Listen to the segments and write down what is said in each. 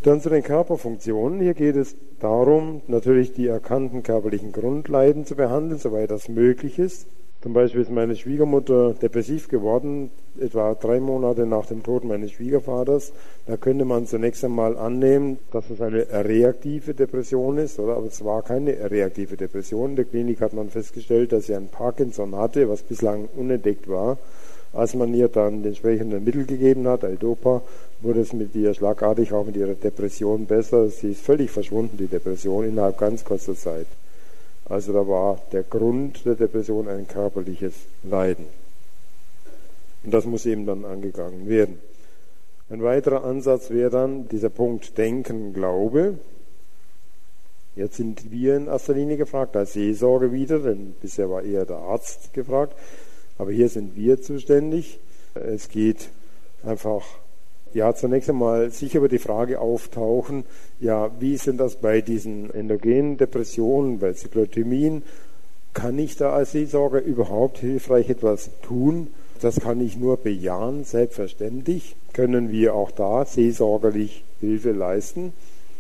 Dann zu den Körperfunktionen. Hier geht es darum, natürlich die erkannten körperlichen Grundleiden zu behandeln, soweit das möglich ist. Zum Beispiel ist meine Schwiegermutter depressiv geworden, etwa 3 Monate nach dem Tod meines Schwiegervaters. Da könnte man zunächst einmal annehmen, dass es eine reaktive Depression ist, oder? Aber es war keine reaktive Depression. In der Klinik hat man festgestellt, dass sie ein Parkinson hatte, was bislang unentdeckt war. Als man ihr dann die entsprechenden Mittel gegeben hat, L-Dopa, wurde es mit ihr schlagartig auch mit ihrer Depression besser. Sie ist völlig verschwunden, die Depression, innerhalb ganz kurzer Zeit. Also da war der Grund der Depression ein körperliches Leiden. Und das muss eben dann angegangen werden. Ein weiterer Ansatz wäre dann dieser Punkt Denken, Glaube. Jetzt sind wir in erster Linie gefragt, als Seelsorge wieder, denn bisher war eher der Arzt gefragt. Aber hier sind wir zuständig. Es geht einfach, zunächst einmal sicher über die Frage auftauchen, wie ist denn das bei diesen endogenen Depressionen, bei Zyklothymien? Kann ich da als Seelsorger überhaupt hilfreich etwas tun? Das kann ich nur bejahen, selbstverständlich. Können wir auch da seelsorgerlich Hilfe leisten?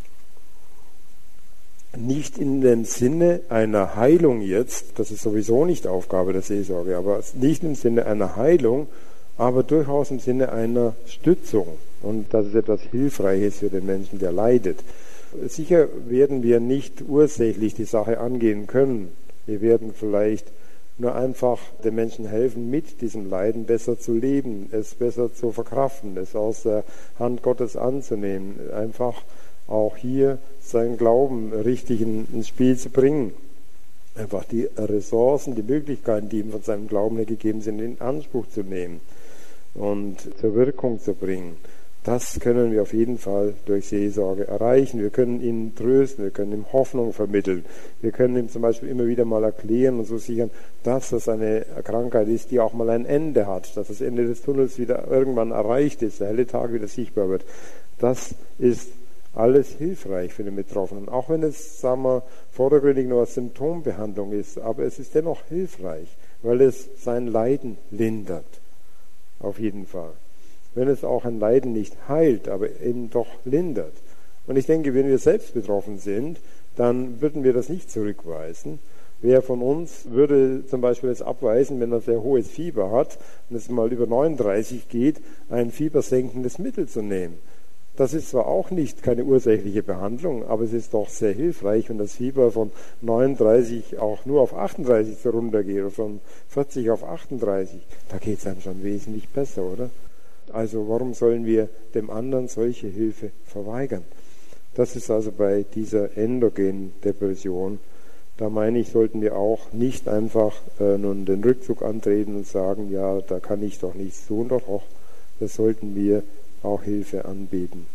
Nicht in dem Sinne einer Heilung jetzt, das ist sowieso nicht Aufgabe der Seelsorge, aber nicht im Sinne einer Heilung, aber durchaus im Sinne einer Stützung. Und das ist etwas Hilfreiches für den Menschen, der leidet. Sicher werden wir nicht ursächlich die Sache angehen können. Wir werden vielleicht nur einfach den Menschen helfen, mit diesem Leiden besser zu leben, es besser zu verkraften, es aus der Hand Gottes anzunehmen, einfach auch hier seinen Glauben richtig ins Spiel zu bringen. Einfach die Ressourcen, die Möglichkeiten, die ihm von seinem Glauben her gegeben sind, in Anspruch zu nehmen und zur Wirkung zu bringen. Das können wir auf jeden Fall durch Seelsorge erreichen. Wir können ihn trösten, wir können ihm Hoffnung vermitteln. Wir können ihm zum Beispiel immer wieder mal erklären und so sichern, dass das eine Krankheit ist, die auch mal ein Ende hat, dass das Ende des Tunnels wieder irgendwann erreicht ist, der helle Tag wieder sichtbar wird. Das ist alles hilfreich für den Betroffenen, auch wenn es, vordergründig nur eine Symptombehandlung ist, aber es ist dennoch hilfreich, weil es sein Leiden lindert, auf jeden Fall. Wenn es auch ein Leiden nicht heilt, aber eben doch lindert. Und ich denke, wenn wir selbst betroffen sind, dann würden wir das nicht zurückweisen. Wer von uns würde zum Beispiel es abweisen, wenn er sehr hohes Fieber hat und es mal über 39 geht, ein fiebersenkendes Mittel zu nehmen? Das ist zwar auch nicht keine ursächliche Behandlung, aber es ist doch sehr hilfreich, wenn das Fieber von 39 auch nur auf 38 runtergeht oder von 40 auf 38. Da geht es einem schon wesentlich besser, oder? Also warum sollen wir dem anderen solche Hilfe verweigern? Das ist also bei dieser endogenen Depression. Da meine ich, sollten wir auch nicht einfach nun den Rückzug antreten und sagen, da kann ich doch nichts tun, doch das sollten wir auch Hilfe anbieten.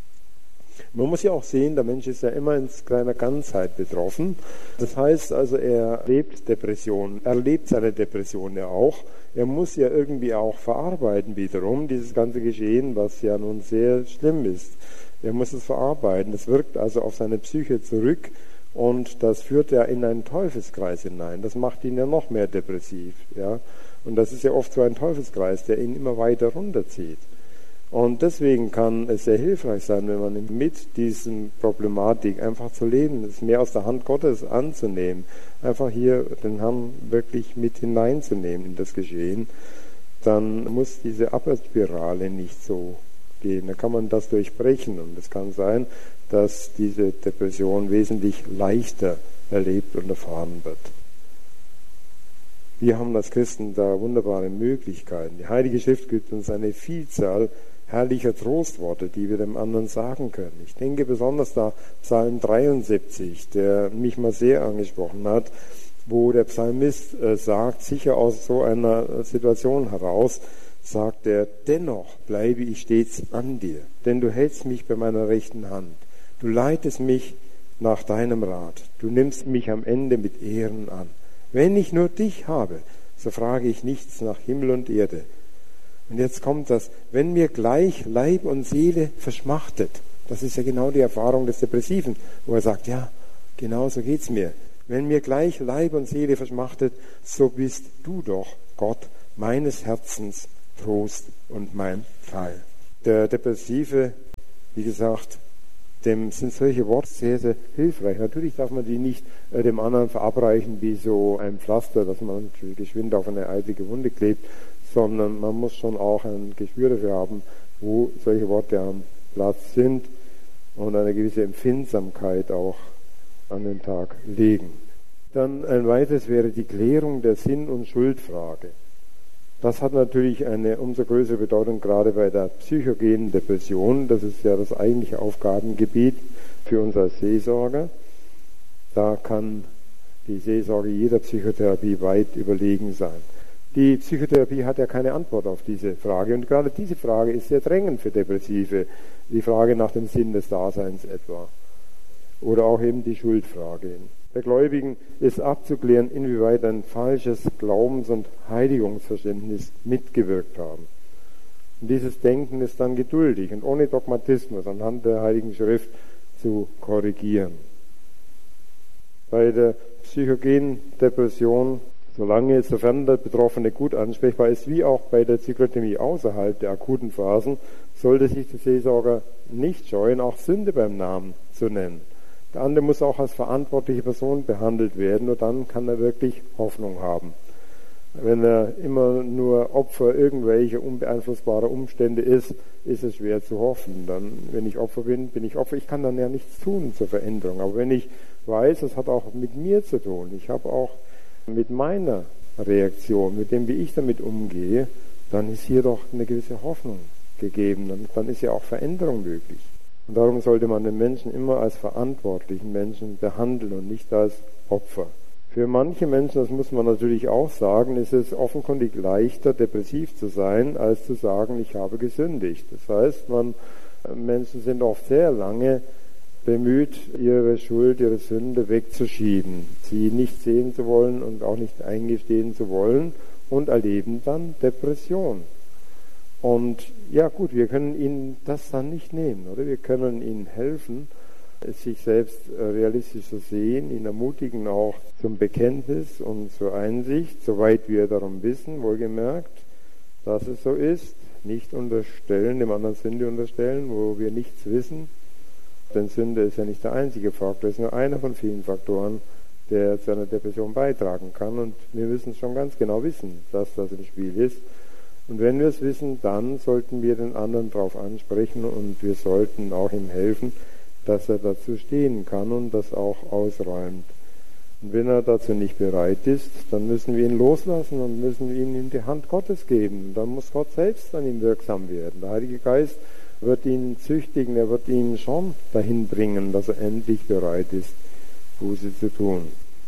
Man muss ja auch sehen, der Mensch ist ja immer in kleiner Ganzheit betroffen. Das heißt also, er lebt Depressionen, er lebt seine Depression ja auch. Er muss ja irgendwie auch verarbeiten wiederum, dieses ganze Geschehen, was ja nun sehr schlimm ist. Er muss es verarbeiten. Das wirkt also auf seine Psyche zurück und das führt ja in einen Teufelskreis hinein. Das macht ihn ja noch mehr depressiv. Ja? Und das ist ja oft so ein Teufelskreis, der ihn immer weiter runterzieht. Und deswegen kann es sehr hilfreich sein, wenn man mit diesem Problematik einfach zu leben, es mehr aus der Hand Gottes anzunehmen, einfach hier den Herrn wirklich mit hineinzunehmen in das Geschehen, dann muss diese Abwärtsspirale nicht so gehen. Dann kann man das durchbrechen und es kann sein, dass diese Depression wesentlich leichter erlebt und erfahren wird. Wir haben als Christen da wunderbare Möglichkeiten. Die Heilige Schrift gibt uns eine Vielzahl herrlicher Trostworte, die wir dem anderen sagen können. Ich denke besonders da Psalm 73, der mich mal sehr angesprochen hat, wo der Psalmist sagt, sicher aus so einer Situation heraus, sagt er, dennoch bleibe ich stets an dir, denn du hältst mich bei meiner rechten Hand. Du leitest mich nach deinem Rat. Du nimmst mich am Ende mit Ehren an. Wenn ich nur dich habe, so frage ich nichts nach Himmel und Erde. Und jetzt kommt das, wenn mir gleich Leib und Seele verschmachtet, das ist ja genau die Erfahrung des Depressiven, wo er sagt, genau so geht's mir. Wenn mir gleich Leib und Seele verschmachtet, so bist du doch, Gott, meines Herzens Trost und mein Heil. Der Depressive, wie gesagt, Trotzdem sind solche Worte sehr, sehr hilfreich. Natürlich darf man die nicht dem anderen verabreichen wie so ein Pflaster, das man geschwind auf eine eilige Wunde klebt, sondern man muss schon auch ein Gespür dafür haben, wo solche Worte am Platz sind und eine gewisse Empfindsamkeit auch an den Tag legen. Dann ein weiteres wäre die Klärung der Sinn- und Schuldfrage. Das hat natürlich eine umso größere Bedeutung, gerade bei der psychogenen Depression. Das ist ja das eigentliche Aufgabengebiet für uns als Seelsorger. Da kann die Seelsorge jeder Psychotherapie weit überlegen sein. Die Psychotherapie hat ja keine Antwort auf diese Frage. Und gerade diese Frage ist sehr drängend für Depressive. Die Frage nach dem Sinn des Daseins etwa. Oder auch eben die Schuldfrage. Der Gläubigen ist abzuklären, inwieweit ein falsches Glaubens- und Heiligungsverständnis mitgewirkt haben. Und dieses Denken ist dann geduldig und ohne Dogmatismus anhand der Heiligen Schrift zu korrigieren. Bei der psychogenen Depression, sofern der Betroffene gut ansprechbar ist, wie auch bei der Zyklothymie außerhalb der akuten Phasen, sollte sich der Seelsorger nicht scheuen, auch Sünde beim Namen zu nennen. Der andere muss auch als verantwortliche Person behandelt werden, nur dann kann er wirklich Hoffnung haben. Wenn er immer nur Opfer irgendwelcher unbeeinflussbarer Umstände ist, ist es schwer zu hoffen. Dann, wenn ich Opfer bin, bin ich Opfer. Ich kann dann ja nichts tun zur Veränderung. Aber wenn ich weiß, das hat auch mit mir zu tun, ich habe auch mit meiner Reaktion, mit dem, wie ich damit umgehe, dann ist hier doch eine gewisse Hoffnung gegeben. Dann ist ja auch Veränderung möglich. Und darum sollte man den Menschen immer als verantwortlichen Menschen behandeln und nicht als Opfer. Für manche Menschen, das muss man natürlich auch sagen, ist es offenkundig leichter, depressiv zu sein, als zu sagen, ich habe gesündigt. Das heißt, Menschen sind oft sehr lange bemüht, ihre Schuld, ihre Sünde wegzuschieben, sie nicht sehen zu wollen und auch nicht eingestehen zu wollen und erleben dann Depression. Und ja gut, wir können ihnen das dann nicht nehmen, oder? Wir können ihnen helfen, es sich selbst realistisch zu sehen, ihn ermutigen auch zum Bekenntnis und zur Einsicht, soweit wir darum wissen, wohlgemerkt, dass es so ist, nicht unterstellen, dem anderen Sünde unterstellen, wo wir nichts wissen, denn Sünde ist ja nicht der einzige Faktor, es ist nur einer von vielen Faktoren, der zu einer Depression beitragen kann, und wir müssen schon ganz genau wissen, dass das im Spiel ist. Und wenn wir es wissen, dann sollten wir den anderen darauf ansprechen und wir sollten auch ihm helfen, dass er dazu stehen kann und das auch ausräumt. Und wenn er dazu nicht bereit ist, dann müssen wir ihn loslassen und müssen ihn in die Hand Gottes geben. Dann muss Gott selbst an ihm wirksam werden. Der Heilige Geist wird ihn züchtigen, er wird ihn schon dahin bringen, dass er endlich bereit ist, Buße zu tun.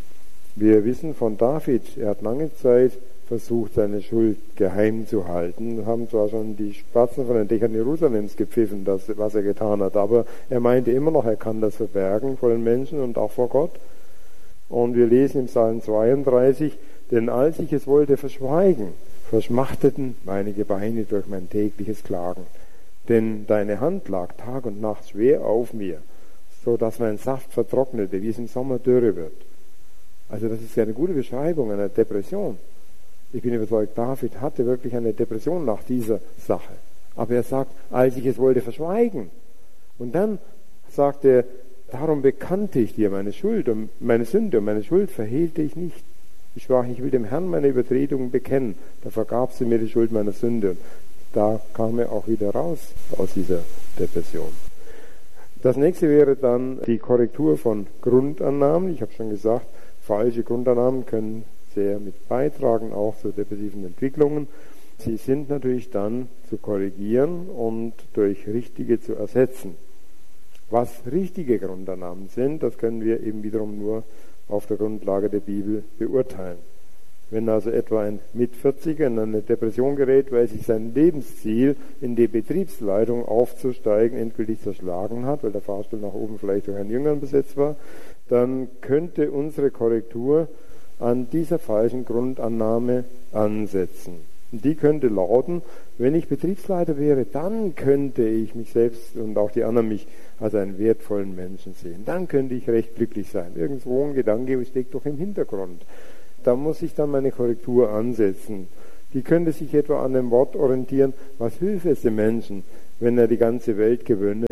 Wir wissen von David, er hat lange Zeit versucht, seine Schuld geheim zu halten. Haben zwar schon die Spatzen von den Dächern Jerusalems gepfiffen, was er getan hat, aber er meinte immer noch, er kann das verbergen vor den Menschen und auch vor Gott. Und wir lesen im Psalm 32, denn als ich es wollte verschweigen, verschmachteten meine Gebeine durch mein tägliches Klagen. Denn deine Hand lag Tag und Nacht schwer auf mir, so dass mein Saft vertrocknete, wie es im Sommer Dürre wird. Also das ist ja eine gute Beschreibung einer Depression. Ich bin überzeugt, David hatte wirklich eine Depression nach dieser Sache. Aber er sagt, als ich es wollte verschweigen. Und dann sagt er, darum bekannte ich dir meine Schuld und meine Sünde und meine Schuld verhehlte ich nicht. Ich sprach, ich will dem Herrn meine Übertretungen bekennen. Da vergab sie mir die Schuld meiner Sünde. Und da kam er auch wieder raus aus dieser Depression. Das nächste wäre dann die Korrektur von Grundannahmen. Ich habe schon gesagt, falsche Grundannahmen können sehr mit beitragen, auch zu depressiven Entwicklungen. Sie sind natürlich dann zu korrigieren und durch richtige zu ersetzen. Was richtige Grundannahmen sind, das können wir eben wiederum nur auf der Grundlage der Bibel beurteilen. Wenn also etwa ein Mit-40er in eine Depression gerät, weil sich sein Lebensziel, in die Betriebsleitung aufzusteigen, endgültig zerschlagen hat, weil der Fahrstuhl nach oben vielleicht durch einen Jüngern besetzt war, dann könnte unsere Korrektur an dieser falschen Grundannahme ansetzen. Und die könnte lauten, wenn ich Betriebsleiter wäre, dann könnte ich mich selbst und auch die anderen mich als einen wertvollen Menschen sehen. Dann könnte ich recht glücklich sein. Irgendwo ein Gedanke steckt doch im Hintergrund. Da muss ich dann meine Korrektur ansetzen. Die könnte sich etwa an dem Wort orientieren, was hilft es dem Menschen, wenn er die ganze Welt gewönne,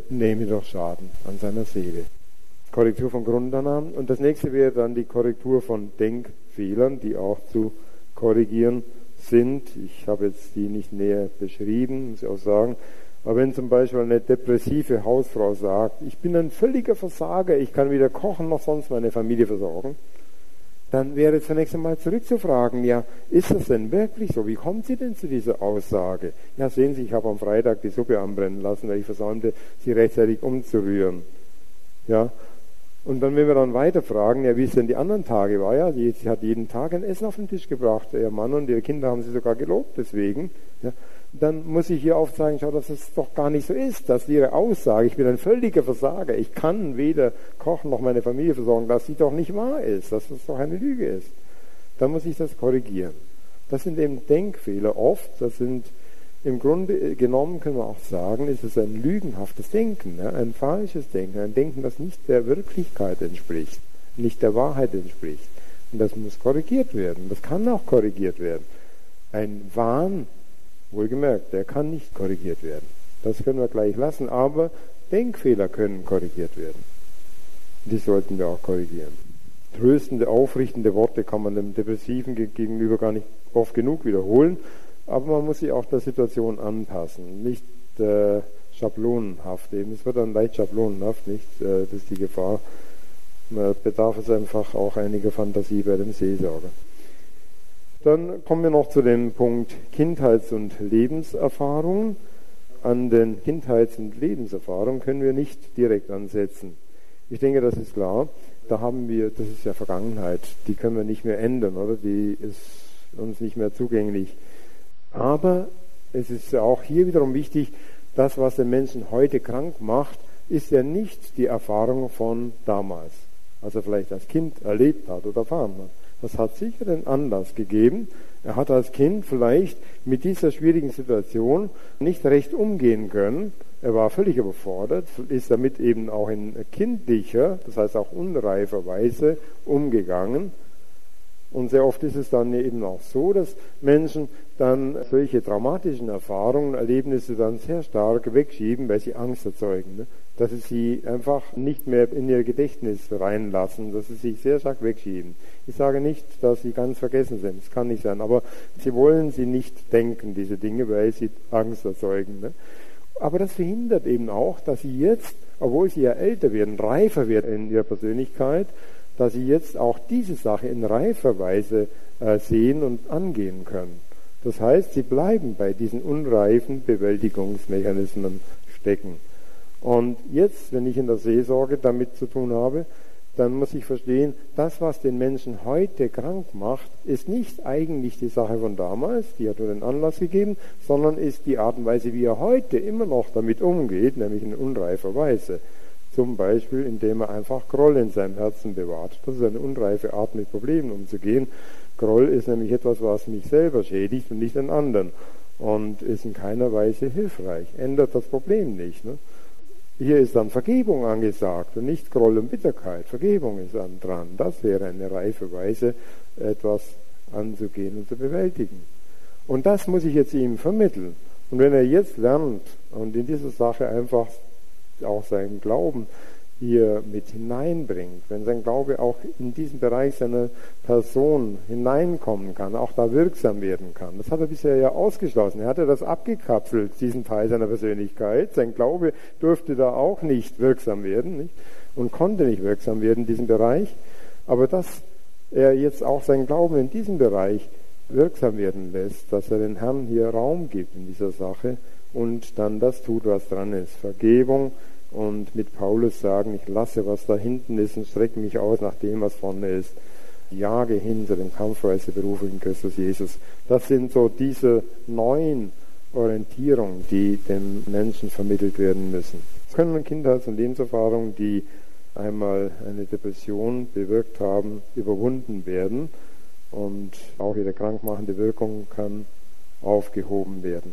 nehme doch Schaden an seiner Seele. Korrektur von Grundannahmen. Und das nächste wäre dann die Korrektur von Denkfehlern, die auch zu korrigieren sind. Ich habe jetzt die nicht näher beschrieben, muss ich auch sagen. Aber wenn zum Beispiel eine depressive Hausfrau sagt, ich bin ein völliger Versager, ich kann weder kochen noch sonst meine Familie versorgen, dann wäre zunächst einmal zurückzufragen, ja, ist das denn wirklich so? Wie kommt sie denn zu dieser Aussage? Ja, sehen Sie, ich habe am Freitag die Suppe anbrennen lassen, weil ich versäumte, sie rechtzeitig umzurühren. Ja, und dann, wenn wir dann weiter fragen, ja, wie es denn die anderen Tage war, ja, sie hat jeden Tag ein Essen auf den Tisch gebracht, ihr Mann und ihre Kinder haben sie sogar gelobt deswegen, ja, dann muss ich hier aufzeigen, schau, dass es doch gar nicht so ist, dass ihre Aussage, ich bin ein völliger Versager, ich kann weder kochen noch meine Familie versorgen, dass sie doch nicht wahr ist, dass das doch eine Lüge ist. Dann muss ich das korrigieren. Das sind eben Denkfehler oft, das sind im Grunde genommen, können wir auch sagen, ist es ein lügenhaftes Denken, ja, ein falsches Denken, ein Denken, das nicht der Wirklichkeit entspricht, nicht der Wahrheit entspricht. Und das muss korrigiert werden, das kann auch korrigiert werden. Ein Wahn, wohlgemerkt, der kann nicht korrigiert werden. Das können wir gleich lassen, aber Denkfehler können korrigiert werden. Die sollten wir auch korrigieren. Tröstende, aufrichtende Worte kann man dem Depressiven gegenüber gar nicht oft genug wiederholen, aber man muss sich auch der Situation anpassen, nicht schablonenhaft eben. Es wird dann leicht schablonenhaft, nicht? Das ist die Gefahr. Man bedarf es einfach auch einiger Fantasie bei dem Seelsorger. Dann kommen wir noch zu dem Punkt Kindheits- und Lebenserfahrung. An den Kindheits- und Lebenserfahrungen können wir nicht direkt ansetzen. Ich denke, das ist klar. Da haben wir, das ist ja Vergangenheit, die können wir nicht mehr ändern, oder? Die ist uns nicht mehr zugänglich. Aber es ist auch hier wiederum wichtig, das, was den Menschen heute krank macht, ist ja nicht die Erfahrung von damals, was er vielleicht als Kind erlebt hat oder erfahren hat. Das hat sicher den Anlass gegeben. Er hat als Kind vielleicht mit dieser schwierigen Situation nicht recht umgehen können. Er war völlig überfordert, ist damit eben auch in kindlicher, das heißt auch unreifer Weise umgegangen. Und sehr oft ist es dann eben auch so, dass Menschen dann solche traumatischen Erfahrungen, Erlebnisse dann sehr stark wegschieben, weil sie Angst erzeugen. Ne? Dass sie sie einfach nicht mehr in ihr Gedächtnis reinlassen, dass sie sich sehr stark wegschieben. Ich sage nicht, dass sie ganz vergessen sind, das kann nicht sein, aber sie wollen sie nicht denken, diese Dinge, weil sie Angst erzeugen. Ne? Aber das verhindert eben auch, dass sie jetzt, obwohl sie ja älter werden, reifer werden in ihrer Persönlichkeit, dass sie jetzt auch diese Sache in reifer Weise sehen und angehen können. Das heißt, sie bleiben bei diesen unreifen Bewältigungsmechanismen stecken. Und jetzt, wenn ich in der Seelsorge damit zu tun habe, dann muss ich verstehen, das, was den Menschen heute krank macht, ist nicht eigentlich die Sache von damals, die hat nur den Anlass gegeben, sondern ist die Art und Weise, wie er heute immer noch damit umgeht, nämlich in unreifer Weise. Zum Beispiel, indem er einfach Groll in seinem Herzen bewahrt. Das ist eine unreife Art, mit Problemen umzugehen. Groll ist nämlich etwas, was mich selber schädigt und nicht den anderen. Und ist in keiner Weise hilfreich. Ändert das Problem nicht. Ne? Hier ist dann Vergebung angesagt und nicht Groll und Bitterkeit. Vergebung ist dann dran. Das wäre eine reife Weise, etwas anzugehen und zu bewältigen. Und das muss ich jetzt ihm vermitteln. Und wenn er jetzt lernt und in dieser Sache einfach auch seinen Glauben hier mit hineinbringt, wenn sein Glaube auch in diesen Bereich seiner Person hineinkommen kann, auch da wirksam werden kann. Das hat er bisher ja ausgeschlossen. Er hatte das abgekapselt, diesen Teil seiner Persönlichkeit. Sein Glaube durfte da auch nicht wirksam werden, nicht? Und konnte nicht wirksam werden in diesem Bereich. Aber dass er jetzt auch seinen Glauben in diesem Bereich wirksam werden lässt, dass er den Herrn hier Raum gibt in dieser Sache, und dann das tut, was dran ist. Vergebung und mit Paulus sagen, ich lasse, was da hinten ist und strecke mich aus nach dem, was vorne ist. Jage hin zu dem kampfweise Beruf in Christus Jesus. Das sind so diese neuen Orientierungen, die dem Menschen vermittelt werden müssen. Es können Kindheits- und Lebenserfahrungen, die einmal eine Depression bewirkt haben, überwunden werden und auch ihre krankmachende Wirkung kann aufgehoben werden.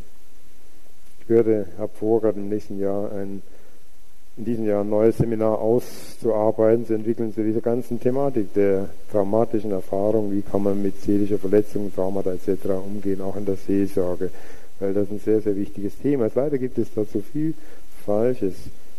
Ich habe vor, gerade im nächsten Jahr in diesem Jahr ein neues Seminar auszuarbeiten, zu entwickeln zu dieser ganzen Thematik der traumatischen Erfahrung, wie kann man mit seelischer Verletzung, Traumata etc. umgehen, auch in der Seelsorge, weil das ein sehr, sehr wichtiges Thema ist. Leider gibt es dazu viel Falsches.